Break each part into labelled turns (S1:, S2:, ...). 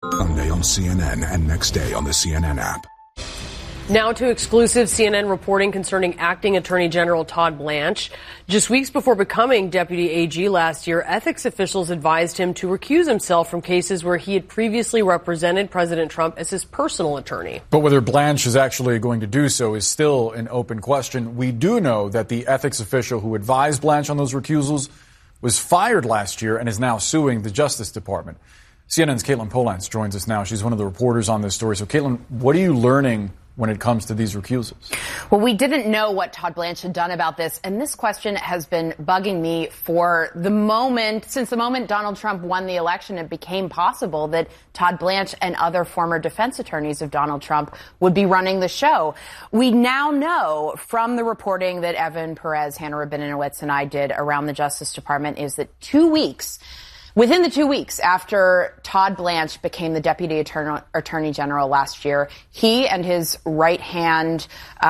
S1: Sunday on CNN and next day on the CNN app.
S2: Now to exclusive CNN reporting concerning acting Attorney General Todd Blanche. Just weeks before becoming Deputy AG last year, ethics officials advised him to recuse himself from cases where he had previously represented President Trump as his personal attorney.
S3: But whether Blanche is actually going to do so is still an open question. We do know that the ethics official who advised Blanche on those recusals was fired last year and is now suing the Justice Department. CNN's Caitlin Polantz joins us now. She's one of the reporters on this story. So, Caitlin, what are you learning when it comes to these recusals?
S4: Well, we didn't know what Todd Blanche had done about this, and this question has been bugging me since the moment Donald Trump won the election. It became possible that Todd Blanche and other former defense attorneys of Donald Trump would be running the show. We now know from the reporting that Evan Perez, Hannah Rabinowitz, and I did around the Justice Department is that within the 2 weeks after Todd Blanche became the Deputy Attorney General last year, he and his right-hand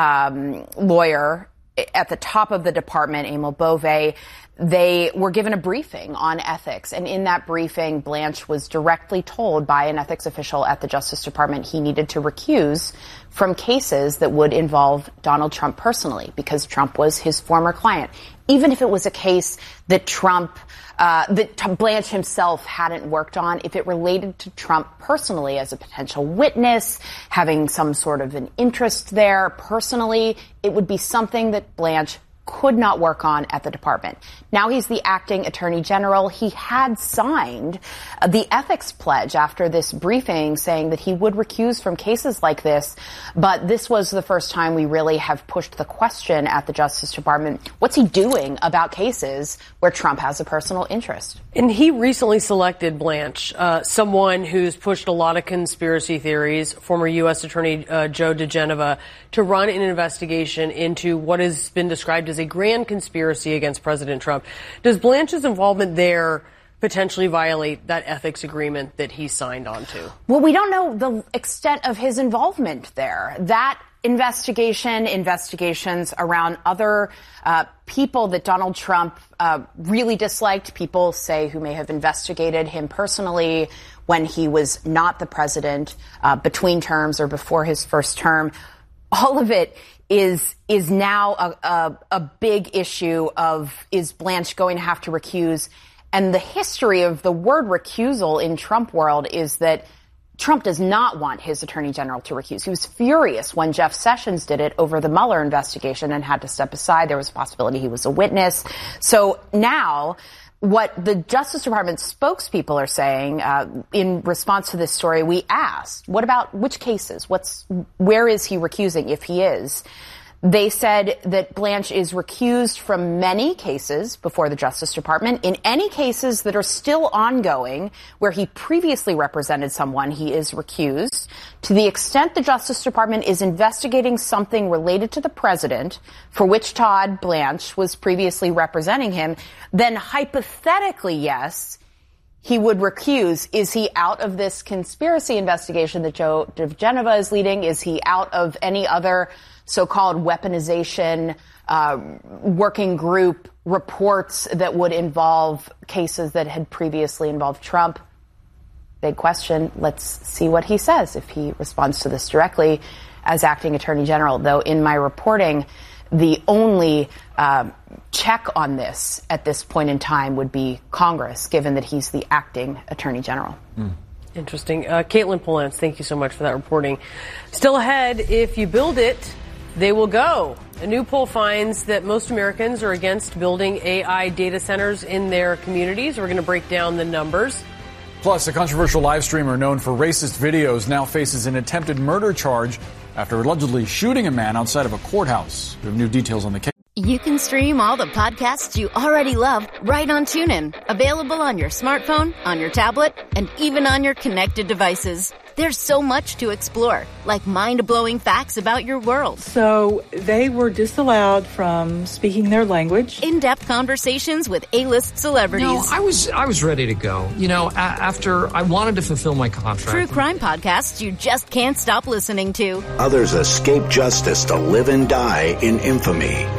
S4: lawyer at the top of the department, Emil Bove, they were given a briefing on ethics. And in that briefing, Blanche was directly told by an ethics official at the Justice Department he needed to recuse from cases that would involve Donald Trump personally, because Trump was his former client. Even if it was a case that that Blanche himself hadn't worked on, if it related to Trump personally as a potential witness, having some sort of an interest there personally, it would be something that Blanche could not work on at the department. Now he's the acting attorney general. He had signed the ethics pledge after this briefing saying that he would recuse from cases like this. But this was the first time we really have pushed the question at the Justice Department. What's he doing about cases where Trump has a personal interest?
S2: And he recently selected Blanche, someone who's pushed a lot of conspiracy theories, former U.S. Attorney Joe DeGeneva, to run an investigation into what has been described as a grand conspiracy against President Trump. Does Blanche's involvement there potentially violate that ethics agreement that he signed on to?
S4: Well, we don't know the extent of his involvement there. That investigations around other people that Donald Trump really disliked, people say who may have investigated him personally when he was not the president, between terms or before his first term. All of it is now a big issue of, is Blanche going to have to recuse? And the history of the word recusal in Trump world is that Trump does not want his attorney general to recuse. He was furious when Jeff Sessions did it over the Mueller investigation and had to step aside. There was a possibility he was a witness. So now what the Justice Department spokespeople are saying, in response to this story, we asked, what about which cases? Where is he recusing if he is? They said that Blanche is recused from many cases before the Justice Department. In any cases that are still ongoing, where he previously represented someone, he is recused. To the extent the Justice Department is investigating something related to the president, for which Todd Blanche was previously representing him, then hypothetically, yes, he would recuse. Is he out of this conspiracy investigation that Joe DeGeneva is leading? Is he out of any other so-called weaponization working group reports that would involve cases that had previously involved Trump? Big question. Let's see what he says if he responds to this directly as acting attorney general. Though in my reporting, the only check on this at this point in time would be Congress, given that he's the acting attorney general.
S2: Interesting. Caitlin Polantz, thank you so much for that reporting. Still ahead, if you build it, they will go. A new poll finds that most Americans are against building AI data centers in their communities. We're going to break down the numbers.
S3: Plus, a controversial live streamer known for racist videos now faces an attempted murder charge after allegedly shooting a man outside of a courthouse. We have new details on the case.
S5: You can stream all the podcasts you already love right on TuneIn. Available on your smartphone, on your tablet, and even on your connected devices. There's so much to explore, like mind-blowing facts about your world.
S6: So they were disallowed from speaking their language.
S5: In-depth conversations with A-list celebrities.
S7: No, I was ready to go. You know, after I wanted to fulfill my contract.
S5: True crime podcasts you just can't stop listening to.
S8: Others escape justice to live and die in infamy.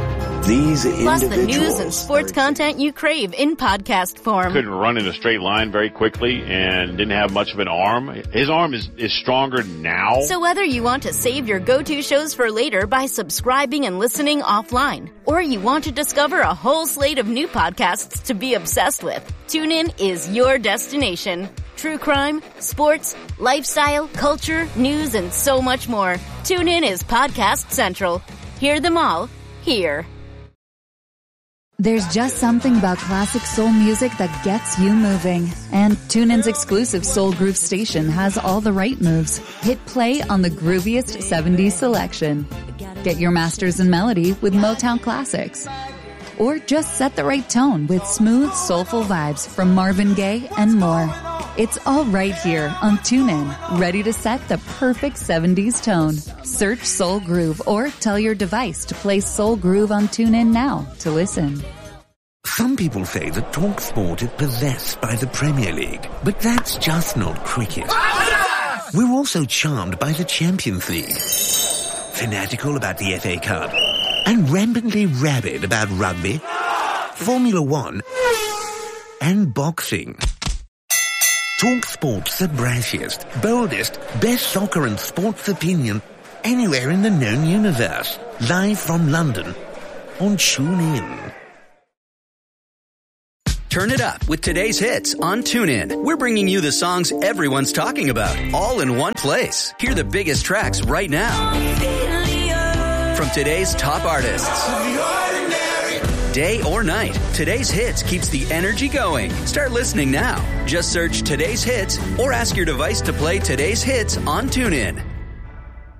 S8: These
S5: Plus the
S8: individuals...
S5: news and sports content you crave in podcast form.
S9: Couldn't run in a straight line very quickly and didn't have much of an arm. His arm is stronger now.
S5: So whether you want to save your go-to shows for later by subscribing and listening offline, or you want to discover a whole slate of new podcasts to be obsessed with, TuneIn is your destination. True crime, sports, lifestyle, culture, news, and so much more. TuneIn is Podcast Central. Hear them all here.
S10: There's just something about classic soul music that gets you moving. And TuneIn's exclusive Soul Groove station has all the right moves. Hit play on the grooviest 70s selection. Get your masters in melody with Motown classics. Or just set the right tone with smooth, soulful vibes from Marvin Gaye and more. It's all right here on TuneIn, ready to set the perfect 70s tone. Search Soul Groove or tell your device to play Soul Groove on TuneIn now to listen.
S11: Some people say that TalkSport is possessed by the Premier League, but that's just not cricket. We're also charmed by the Champions League, fanatical about the FA Cup, and rampantly rabid about rugby, Formula One, and boxing. TalkSport's the brashiest, boldest, best soccer and sports opinion anywhere in the known universe. Live from London on TuneIn.
S12: Turn it up with today's hits on TuneIn. We're bringing you the songs everyone's talking about, all in one place. Hear the biggest tracks right now from today's top artists. Day or night, today's hits keeps the energy going. Start listening now. Just search today's hits or ask your device to play today's hits on TuneIn.